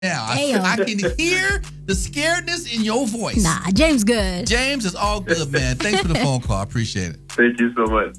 Yeah, I can hear the scaredness in your voice. Nah, James good. James is all good, man. Thanks for the phone call. I appreciate it. Thank you so much.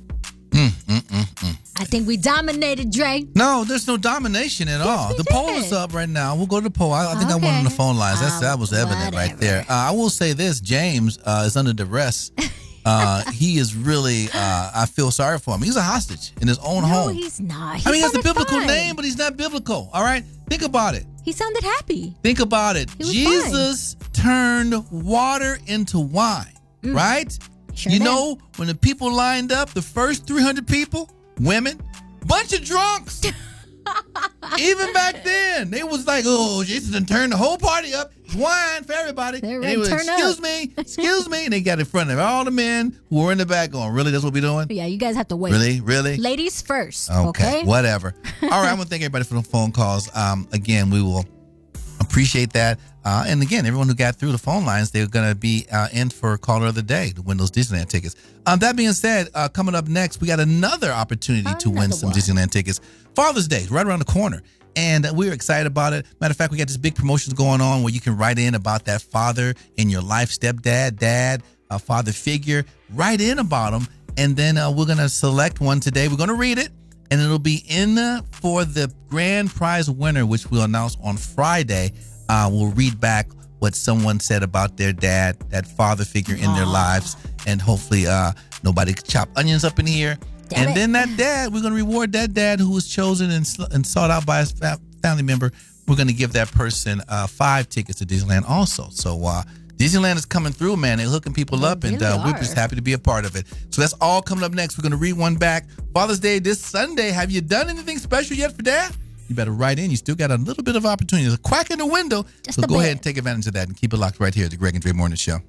I think we dominated, Dre. No, there's no domination at all. The poll is up right now. We'll go to the poll. I think I won on the phone lines. That was evident right there. I will say this. James is under duress. He is really, I feel sorry for him. He's a hostage in his own home. No, he's not. He has a biblical name, but he's not biblical. All right? Think about it. He sounded happy. Think about it. Jesus turned water into wine, right? Sure you did. know, when the people lined up, the first 300 people, women, bunch of drunks. Even back then, they was like, oh, Jesus done turned the whole party up. Wine for everybody. And they was, excuse me. And they got in front of all the men who were in the back going, really, that's what we doing? Yeah, you guys have to wait. Really? Ladies first, okay? Whatever. All right, I'm going to thank everybody for the phone calls. Again, we will appreciate that. And again, everyone who got through the phone lines, they're going to be in for Caller of the Day to win those Disneyland tickets. That being said, coming up next, we got another opportunity to win some Disneyland tickets. Father's Day is right around the corner, and we're excited about it. Matter of fact, we got this big promotions going on where you can write in about that father in your life, stepdad, dad, father figure. Write in about them, and then we're going to select one today. We're going to read it, and it'll be in for the grand prize winner, which we'll announce on Friday. We'll read back what someone said about their dad, that father figure in their lives, and hopefully nobody could chop onions up in here. Then that dad, we're going to reward that dad who was chosen and sought out by his family member. We're going to give that person 5 tickets to Disneyland also. So Disneyland is coming through, man. They're hooking people up, and we're just happy to be a part of it. So that's all coming up next. We're going to read one back. Father's Day this Sunday. Have you done anything special yet for dad? You better write in. You still got a little bit of opportunity. There's a crack in the window. So go ahead and take advantage of that and keep it locked right here at the Greg and Dre Morning Show.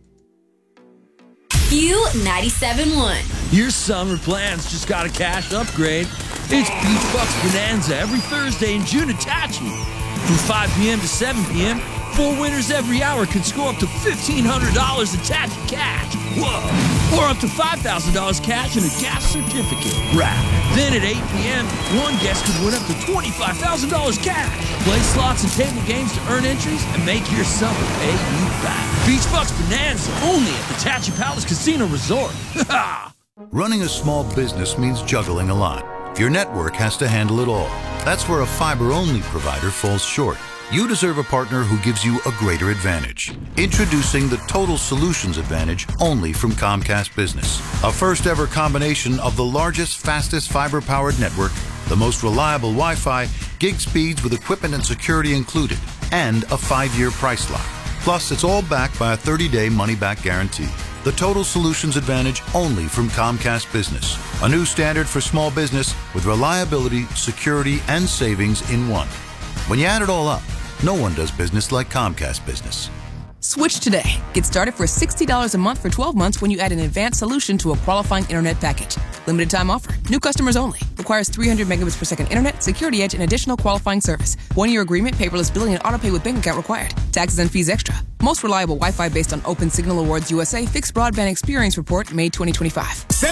Q97.1. Your summer plans just got a cash upgrade. It's Beach Bucks Bonanza every Thursday in June at Tachi. From 5 p.m. to 7 p.m., 4 winners every hour can score up to $1,500 in Tachi cash. Whoa! Or up to $5,000 cash and a gas certificate. Right. Then at 8 p.m., one guest could win up to $25,000 cash. Play slots and table games to earn entries and make your summer pay you back. Beach Bucks Bonanza only at the Tachi Palace Casino Resort. Running a small business means juggling a lot. Your network has to handle it all. That's where a fiber-only provider falls short. You deserve a partner who gives you a greater advantage. Introducing the Total Solutions Advantage only from Comcast Business. A first-ever combination of the largest, fastest fiber-powered network, the most reliable Wi-Fi, gig speeds with equipment and security included, and a 5-year price lock. Plus, it's all backed by a 30-day money-back guarantee. The Total Solutions Advantage only from Comcast Business. A new standard for small business with reliability, security, and savings in one. When you add it all up, no one does business like Comcast Business. Switch today. Get started for $60 a month for 12 months when you add an advanced solution to a qualifying internet package. Limited time offer. New customers only. Requires 300 megabits per second internet, security edge, and additional qualifying service. 1-year agreement, paperless billing, and autopay with bank account required. Taxes and fees extra. Most reliable Wi-Fi based on Open Signal Awards USA Fixed Broadband Experience Report, May 2025.